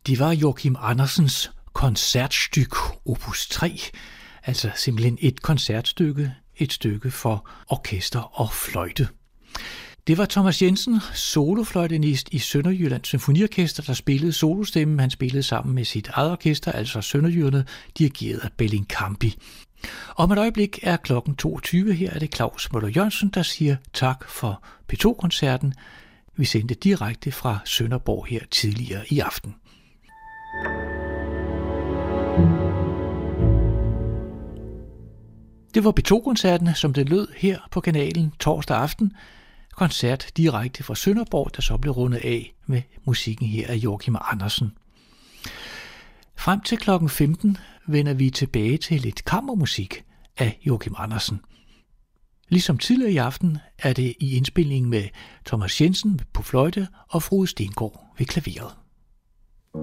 Det var Joachim Andersens koncertstykke opus 3, altså simpelthen et koncertstykke, et stykke for orkester og fløjte. Det var Thomas Jensen, solofløjtenist i Sønderjyllands Symfoniorkester, der spillede solostemmen. Han spillede sammen med sit eget orkester, altså Sønderjyderne, dirigeret af Bellincampi. Om et øjeblik er klokken 22. Her er det Claus Møller Jørgensen, der siger tak for P2-koncerten. Vi sendte direkte fra Sønderborg her tidligere i aften. Det var P2-koncerten, som det lød her på kanalen torsdag aften. Koncert direkte fra Sønderborg, der så blev rundet af med musikken her af Joachim Andersen. Frem til klokken 15 vender vi tilbage til lidt kammermusik af Joachim Andersen. Ligesom tidligere i aften er det i indspilningen med Thomas Jensen på fløjte og Frode Stengård ved klaveret.